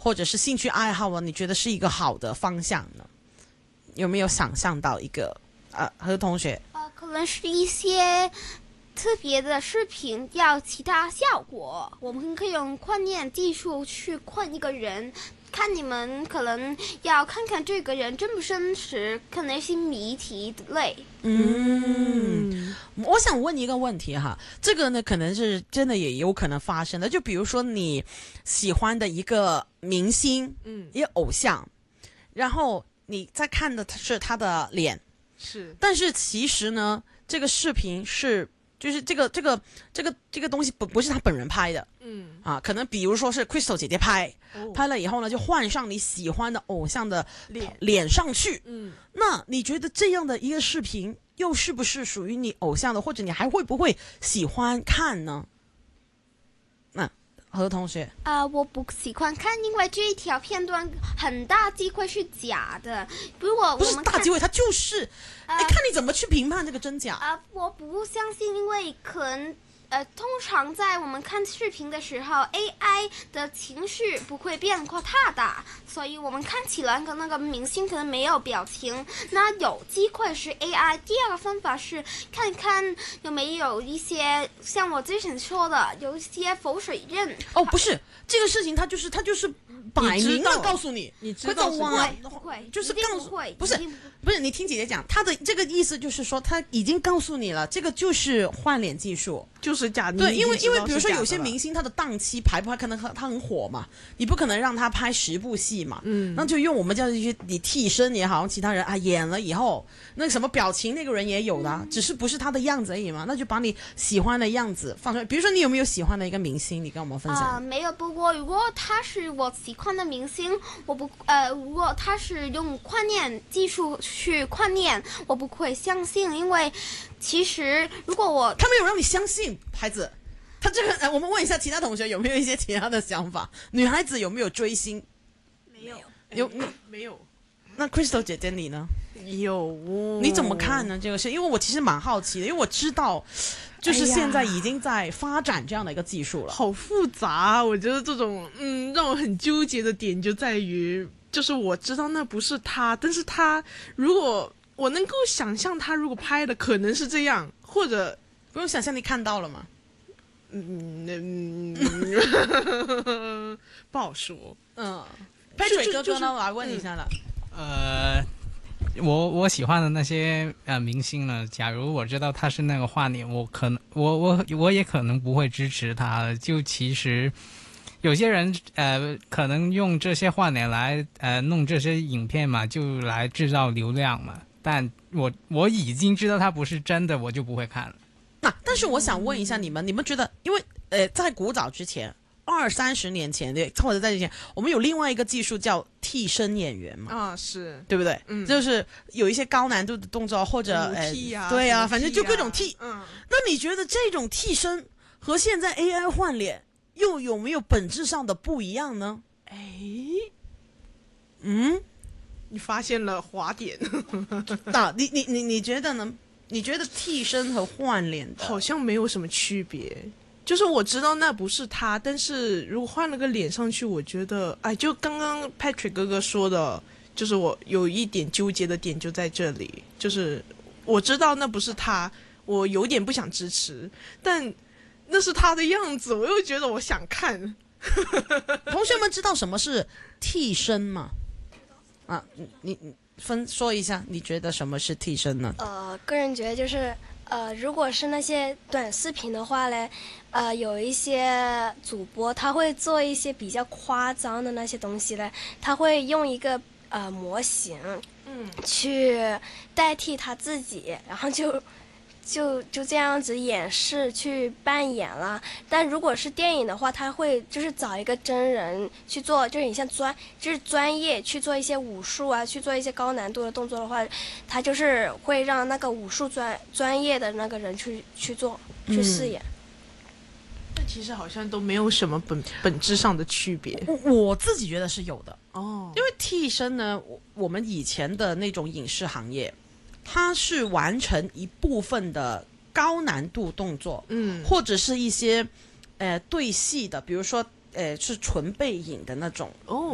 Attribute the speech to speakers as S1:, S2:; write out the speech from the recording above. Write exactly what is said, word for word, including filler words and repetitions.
S1: 或者是兴趣爱好啊，你觉得是一个好的方向呢？有没有想象到一个呃，何同学？
S2: 呃，可能是一些特别的视频要其他效果，我们可以用观念技术去看一个人。看你们可能要看看这个人真不真实，可能是谜题类。
S1: 嗯，我想问一个问题哈，这个呢可能是真的也有可能发生的，就比如说你喜欢的一个明星，嗯，一个偶像，然后你在看的是他的脸，
S3: 是，
S1: 但是其实呢，这个视频是。就是这个这个这个这个东西不不是他本人拍的，嗯啊，可能比如说是 Crystal 姐姐拍，哦、拍了以后呢，就换上你喜欢的偶像的脸脸上去，嗯，那你觉得这样的一个视频又是不是属于你偶像的，或者你还会不会喜欢看呢？那、啊、何同学
S2: 啊、呃，我不喜欢看，因为这一条片段很大机会是假的。如果我们
S1: 不是大机会，它就是，哎、呃，看你怎么去评判这个真假
S2: 啊、呃？我不相信，因为可能呃，通常在我们看视频的时候 ，A I 的情绪不会变化太大，所以我们看起来跟那个明星可能没有表情，那有机会是 A I。第二个方法是看看有没有一些像我之前说的，有一些浮水印。
S1: 哦，不是这个事情，它就是它就是摆明了告诉你，
S3: 你知道
S2: 不会不会，
S1: 就是告诉
S2: 会
S1: 不是不是，你听姐姐讲，她的这个意思就是说，她已经告诉你了，这个就是换脸技术。
S3: 就是假的，
S1: 对，因为因为比如说有些明星他的档期排不排，可能他很火嘛，你不可能让他拍十部戏嘛，嗯，那就用我们叫一些你替身也好，其他人啊演了以后，那什么表情那个人也有的、啊，嗯、只是不是他的样子而已嘛，那就把你喜欢的样子放出来。比如说你有没有喜欢的一个明星，你跟我们分享？啊、
S2: 呃，没有。不过如果他是我喜欢的明星，我不呃，如果他是用观念技术去观念，我不会相信，因为。其实，如果我
S1: 他没有让你相信，孩子，他这个，呃，我们问一下其他同学有没有一些其他的想法？女孩子有没有追星？
S2: 没有，
S1: 有你
S3: 没有？
S1: 那 Crystal 姐姐你呢？
S3: 有、哦，
S1: 你怎么看呢？这个事，因为我其实蛮好奇的，因为我知道，就是现在已经在发展这样的一个技术了，
S3: 好复杂。我觉得这种，嗯，让我很纠结的点就在于，就是我知道那不是他，但是他如果。我能够想象他如果拍的可能是这样，或者
S1: 不用想象，你看到了吗？
S3: 嗯嗯，不好说。
S1: 嗯 ，Patrick 哥哥呢？我来问一下了。
S4: 呃，我我喜欢的那些呃明星呢，假如我知道他是那个换脸，我可能我我我也可能不会支持他。就其实。有些人呃可能用这些换脸来呃弄这些影片嘛，就来制造流量嘛。但我我已经知道它不是真的，我就不会看了。
S1: 那、啊、但是我想问一下你们，你们觉得，因为呃在古早之前，二三十年前对，或者在之前，我们有另外一个技术叫替身演员嘛？
S3: 啊，是
S1: 对不对？嗯，就是有一些高难度的动作或者
S3: 呃替啊，
S1: 对啊，反正就各种替。
S3: 嗯，
S1: 那你觉得这种替身和现在 A I 换脸？又有没有本质上的不一样呢？
S3: 哎，
S1: 嗯，
S3: 你发现了滑点。
S1: 啊，你你你你觉得呢？你觉得替身和换脸的
S3: 好像没有什么区别？就是我知道那不是他，但是如果换了个脸上去，我觉得，哎，就刚刚 Patrick 哥哥说的，就是我有一点纠结的点就在这里，就是我知道那不是他，我有点不想支持，但。那是他的样子，我又觉得我想看。
S1: 同学们知道什么是替身吗？啊，你你分说一下，你觉得什么是替身呢？
S5: 呃，个人觉得就是呃，如果是那些短视频的话嘞，呃，有一些主播他会做一些比较夸张的那些东西嘞，他会用一个呃模型，嗯，去代替他自己，然后就。就就这样子演示去扮演了，但如果是电影的话，他会就是找一个真人去做，就是你像专就是专业去做一些武术啊，去做一些高难度的动作的话，他就是会让那个武术专专业的那个人去去做去饰演。
S3: 但其实好像都没有什么本本质上的区别。
S1: 我我自己觉得是有的
S3: 哦，
S1: 因为替身呢，我们以前的那种影视行业。它是完成一部分的高难度动作，嗯，或者是一些呃对戏的，比如说呃是纯背影的那种，哦，